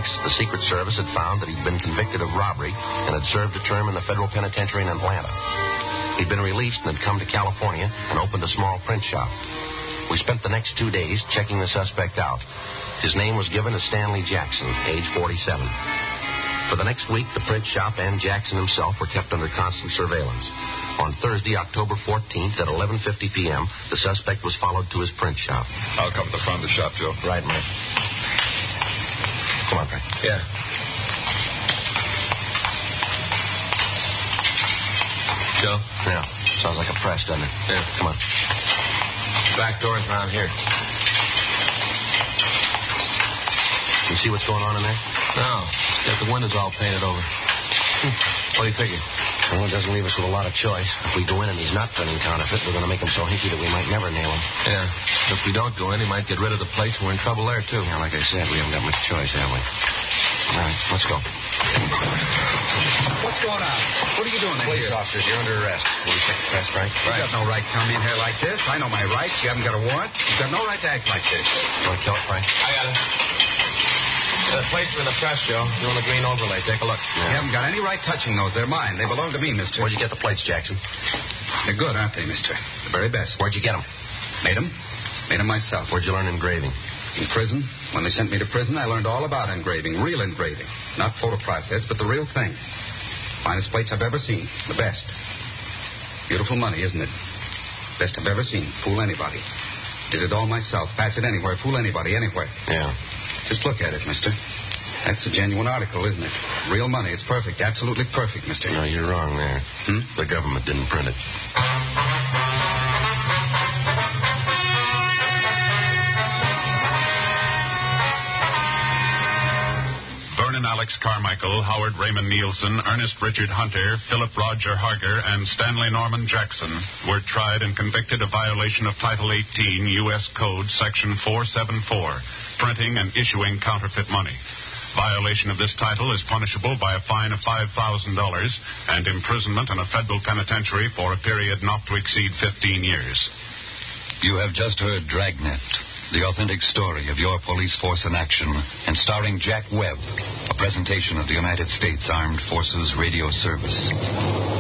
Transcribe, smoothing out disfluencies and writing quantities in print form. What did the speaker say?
Jenks, the Secret Service had found that he'd been convicted of robbery and had served a term in the federal penitentiary in Atlanta. He'd been released and had come to California and opened a small print shop. We spent the next 2 days checking the suspect out. His name was given as Stanley Jackson, age 47. For the next week, the print shop and Jackson himself were kept under constant surveillance. On Thursday, October 14th at 11:50 p.m., the suspect was followed to his print shop. I'll come to the front of the shop, Joe. Right, Mike. Come on, Frank. Yeah. Joe? Yeah. Sounds like a press, doesn't it? Yeah. Come on. Back door's around here. You see what's going on in there? No. Got the windows all painted over. What do you figure? Well, it doesn't leave us with a lot of choice. If we go in and he's not turning counterfeit, we're going to make him so hinky that we might never nail him. Yeah. If we don't go in, he might get rid of the place, and we're in trouble there, too. Yeah, like I said, we haven't got much choice, have we? All right, let's go. What's going on? What are you doing in Police here? officers, you're under arrest. Will you check the press, Frank? You got no right to come in here like this. I know my rights. You haven't got a warrant. You've got no right to act like this. You want to kill it, Frank? I got it. The plates are in the press, Joe. You're on the green overlay. Take a look. You haven't got any right touching those. They're mine. They belong to me, mister. Where'd you get the plates, Jackson? They're good, aren't they, mister? The very best. Where'd you get them? Made them. Made them myself. Where'd you learn engraving? In prison. When they sent me to prison, I learned all about engraving. Real engraving. Not photo process, but the real thing. Finest plates I've ever seen. The best. Beautiful money, isn't it? Best I've ever seen. Fool anybody. Did it all myself. Pass it anywhere. Fool anybody, anywhere. Yeah. Just look at it, mister. That's a genuine article, isn't it? Real money. It's perfect. Absolutely perfect, mister. No, you're wrong there. The government didn't print it. Vernon Alex Carmichael, Howard Raymond Nielsen, Ernest Richard Hunter, Philip Roger Harger, and Stanley Norman Jackson were tried and convicted of violation of Title 18 U.S. Code, Section 474, printing and issuing counterfeit money. Violation of this title is punishable by a fine of $5,000 and imprisonment in a federal penitentiary for a period not to exceed 15 years. You have just heard Dragnet, the authentic story of your police force in action, and starring Jack Webb, a presentation of the United States Armed Forces Radio Service.